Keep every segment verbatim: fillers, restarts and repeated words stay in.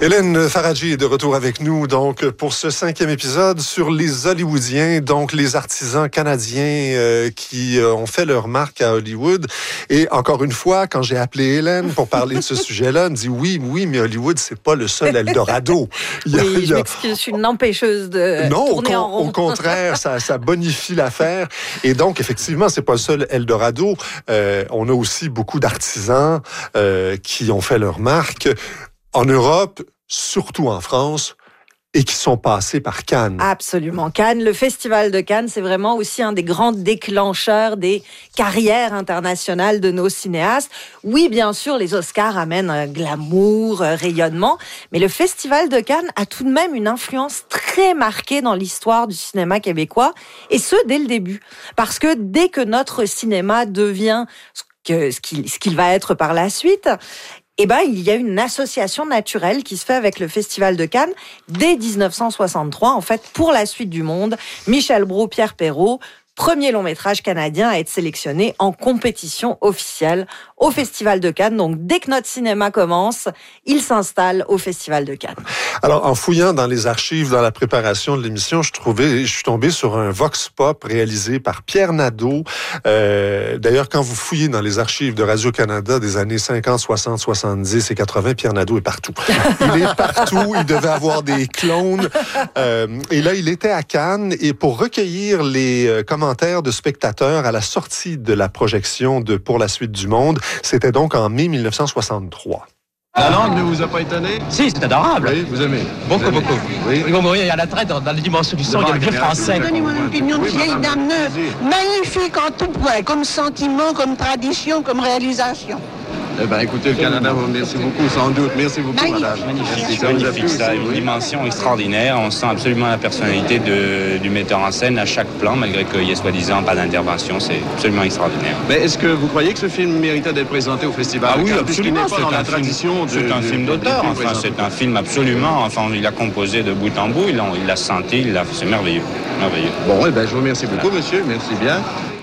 Hélène Faradji est de retour avec nous donc pour ce cinquième épisode sur les Hollywoodiens, donc les artisans canadiens euh, qui euh, ont fait leur marque à Hollywood. Et encore une fois, quand j'ai appelé Hélène pour parler de ce sujet-là, elle me dit oui, oui, mais Hollywood, c'est pas le seul Eldorado. Il y a, oui, il y a... je m'excuse, je suis une empêcheuse de non, tourner au, en rond. Au contraire, ça, ça bonifie l'affaire. Et donc, effectivement, c'est pas le seul Eldorado. Euh, on a aussi beaucoup d'artisans euh, qui ont fait leur marque en Europe, surtout en France, et qui sont passés par Cannes. Absolument. Cannes, le Festival de Cannes, c'est vraiment aussi un des grands déclencheurs des carrières internationales de nos cinéastes. Oui, bien sûr, les Oscars amènent un glamour, un rayonnement, mais le Festival de Cannes a tout de même une influence très marquée dans l'histoire du cinéma québécois, et ce, dès le début. Parce que dès que notre cinéma devient ce que, ce qu'il, ce qu'il va être par la suite, eh ben, il y a une association naturelle qui se fait avec le Festival de Cannes dès dix-neuf cent soixante-trois. En fait, pour la suite du monde, Michel Brault, Pierre Perrault, premier long métrage canadien à être sélectionné en compétition officielle au Festival de Cannes. Donc, dès que notre cinéma commence, il s'installe au Festival de Cannes. Alors, en fouillant dans les archives, dans la préparation de l'émission, je trouvais, je suis tombé sur un vox pop réalisé par Pierre Nadeau. Euh, d'ailleurs, quand vous fouillez dans les archives de Radio-Canada des années cinquante, soixante, soixante-dix et quatre-vingts, Pierre Nadeau est partout. Il est partout, il devait avoir des clones. Euh, et là, il était à Cannes, et pour recueillir les euh, commentaires de spectateurs à la sortie de la projection de Pour la suite du monde, c'était donc en mai dix-neuf cent soixante-trois. La langue ne vous a pas étonné? Si, c'est adorable. Oui, vous aimez. Beaucoup, vous aimez. beaucoup. Oui. Ils vont mourir, il y a la traite dans la dimension du son, il y a le vieux français. Donnez-moi une opinion de vieille dame neuve, magnifique en tout point, comme sentiment, comme tradition, comme réalisation. Eh bien, écoutez, le Canada vous remercie beaucoup, sans doute. Merci beaucoup, magnifique. madame. Magnifique, Merci, c'est magnifique, ça a une dimension extraordinaire. On sent absolument la personnalité de, du metteur en scène à chaque plan, malgré qu'il y ait soi-disant pas d'intervention. C'est absolument extraordinaire. Mais est-ce que vous croyez que ce film méritait d'être présenté au Festival? Ah oui, absolument. C'est un, film, c'est un film d'auteur. Enfin, c'est un film absolument. Enfin, il a composé de bout en bout. Il l'a, il l'a senti. Il l'a, c'est merveilleux, merveilleux. Bon, eh ben, je vous remercie beaucoup, monsieur. Merci bien.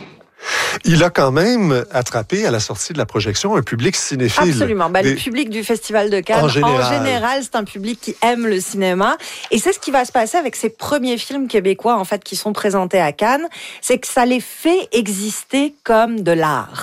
Il a quand même attrapé à la sortie de la projection un public cinéphile. Absolument. Ben, Des... Le public du Festival de Cannes, en général. en général, c'est un public qui aime le cinéma. Et c'est ce qui va se passer avec ces premiers films québécois, en fait, qui sont présentés à Cannes. C'est que ça les fait exister comme de l'art.